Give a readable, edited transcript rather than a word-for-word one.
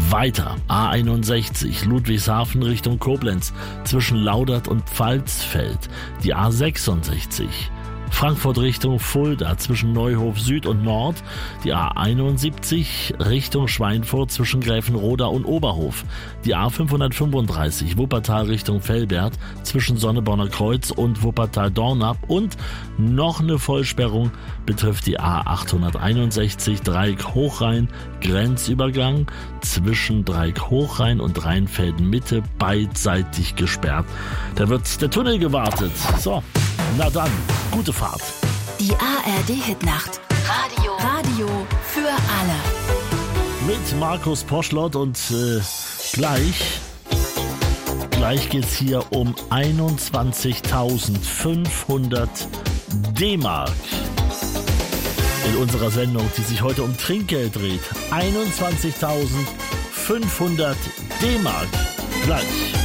Weiter A61 Ludwigshafen Richtung Koblenz zwischen Laudert und Pfalzfeld. Die A66 Frankfurt Richtung Fulda zwischen Neuhof Süd und Nord, die A71 Richtung Schweinfurt zwischen Gräfenroda und Oberhof, die A535 Wuppertal Richtung Velbert zwischen Sonneborner Kreuz und Wuppertal-Dornap und noch eine Vollsperrung betrifft die A861 Dreieck Hochrhein Grenzübergang zwischen Dreieck Hochrhein und Rheinfelden Mitte beidseitig gesperrt. Da wird der Tunnel gewartet. So. Na dann, gute Fahrt. Die ARD-Hitnacht. Radio für alle. Mit Markus Poschlott und gleich geht's hier um 21.500 D-Mark. In unserer Sendung, die sich heute um Trinkgeld dreht. 21.500 D-Mark. Gleich.